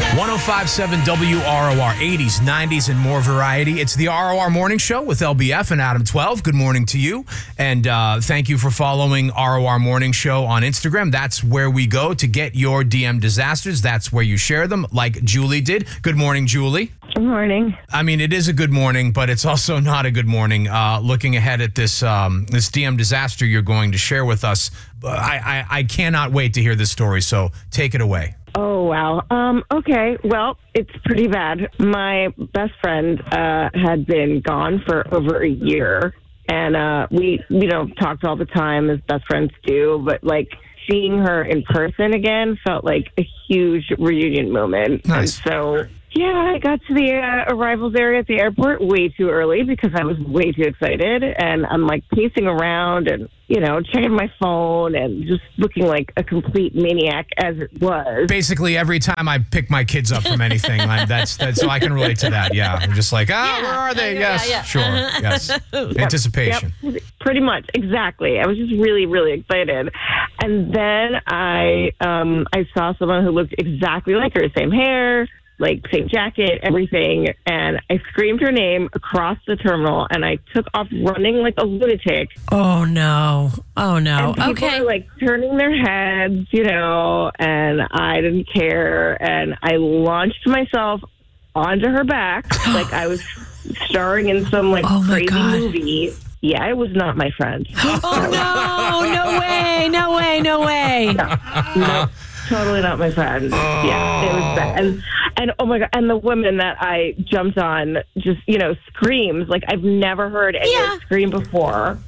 1057 WROR, 80s, 90s, and more variety. It's the ROR Morning Show with LBF and Adam 12. Good morning to you. And thank you for following ROR Morning Show on Instagram. That's where we go to get your DM disasters. That's where you share them, like Julie did. Good morning, Julie. Good morning. I mean, it is a good morning, but it's also not a good morning. Looking ahead at this this DM disaster you're going to share with us, I cannot wait to hear this story, so take it away. Oh, wow. Okay. Well, it's pretty bad. My best friend had been gone for over a year, and we, talked all the time as best friends do, but, seeing her in person again felt like a huge reunion moment. Nice. And so, yeah, I got to the arrivals area at the airport way too early because I was way too excited. And I'm pacing around and, checking my phone and just looking like a complete maniac as it was. Basically, every time I pick my kids up from anything, that's so I can relate to that. Yeah. I'm just like, where are they? Yes. Sure. Yes. Anticipation. Yep. Pretty much. Exactly. I was just really, really excited. And then I saw someone who looked exactly like her, same hair, same jacket, everything, and I screamed her name across the terminal, and I took off running like a lunatic. Oh, no. Oh, no. And people were, turning their heads, and I didn't care, and I launched myself onto her back like I was starring in some, crazy movie. Yeah, it was not my friend. Oh, no. No way. No way. No way. No. Totally not my friend. Yeah, it was bad. And oh my God, and the woman that I jumped on just, screams like I've never heard anyone scream before.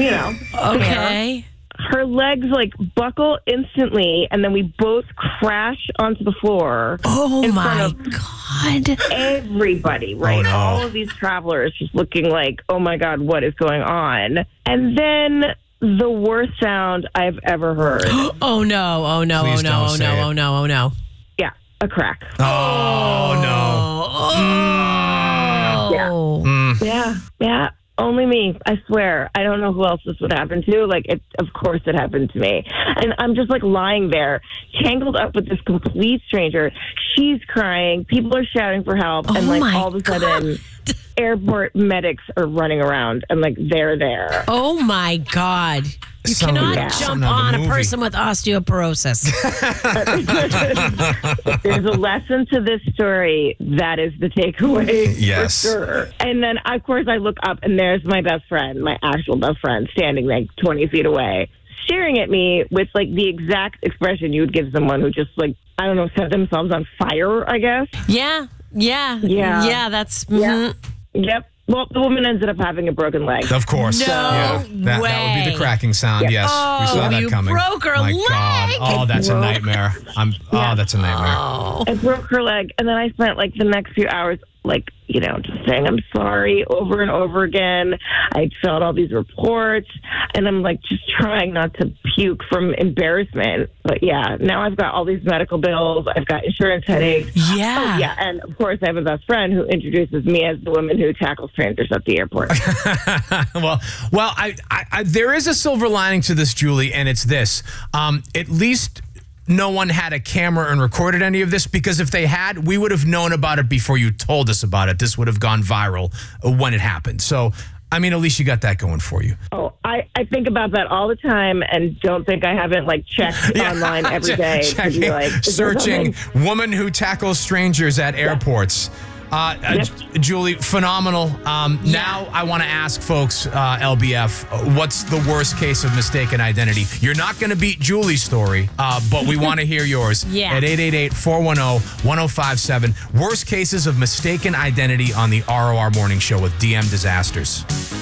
Okay. Her legs buckle instantly, and then we both crash onto the floor. Oh my God. Everybody, right? Oh, no. All of these travelers just looking like, oh my God, what is going on? And then the worst sound I've ever heard. Oh no, oh no, Please oh no, don't oh say no, it. oh no, oh no. Yeah, a crack. Oh, no. Yeah. Only me, I swear. I don't know who else this would happen to. Of course it happened to me. And I'm just lying there, tangled up with this complete stranger. She's crying. People are shouting for help. Oh And my all of a sudden, airport medics are running around and they're there. Oh my God. You cannot jump on a person with osteoporosis. If there's a lesson to this story, that is the takeaway. Yes. For sure. And then, of course, I look up and there's my best friend, my actual best friend, standing 20 feet away, staring at me with the exact expression you would give someone who just I don't know, set themselves on fire, I guess. Yeah. That's. Yeah. Yep. Well, the woman ended up having a broken leg. Of course. No That would be the cracking sound. Yeah. Yes. We saw that you saying. broke her My leg. God. Oh, that's a nightmare. That's a nightmare. Oh. I broke her leg, and then I spent the next few hours just saying I'm sorry over and over again. I filled all these reports, and I'm just trying not to puke from embarrassment. But yeah, now I've got all these medical bills. I've got insurance headaches. Yeah. Oh, yeah, and of course I have a best friend who introduces me as the woman who tackles strangers at the airport. Well, I there is a silver lining to this, Julie, and it's this. At least no one had a camera and recorded any of this, because if they had, we would have known about it before you told us about it. This would have gone viral when it happened. So, I mean, at least you got that going for you. Oh, I think about that all the time and don't think I haven't checked online every day. To be is there searching something? woman who tackles strangers at airports. Julie, phenomenal. Now I want to ask folks, LBF, what's the worst case of mistaken identity? You're not going to beat Julie's story, but we want to hear yours. Yeah. At 888-410-1057. Worst cases of mistaken identity on the ROR Morning Show with DM Disasters.